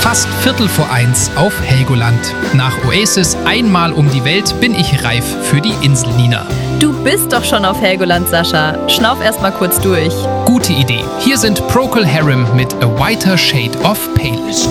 fast 1:15 auf Helgoland. Nach Oasis einmal um die Welt bin ich reif für die Insel, Nina. Du bist doch schon auf Helgoland, Sascha. Schnauf erst mal kurz durch. Gute Idee. Hier sind Procol Harum mit A Whiter Shade of Pale.